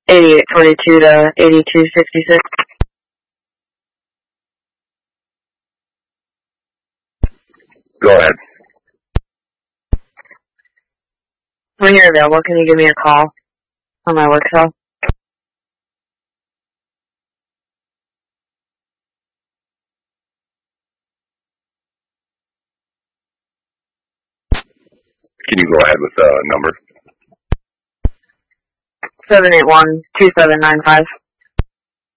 8842 to 8266. Go ahead. When you're available, can you give me a call on my work cell? Can you go ahead with the number? 781-2795.